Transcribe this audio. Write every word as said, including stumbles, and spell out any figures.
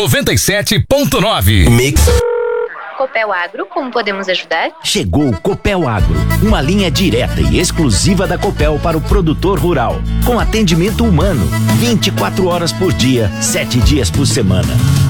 noventa e sete ponto nove. Mix. Copel Agro, como podemos ajudar? Chegou o Copel Agro, uma linha direta e exclusiva da Copel para o produtor rural, com atendimento humano, vinte e quatro horas por dia, sete dias por semana.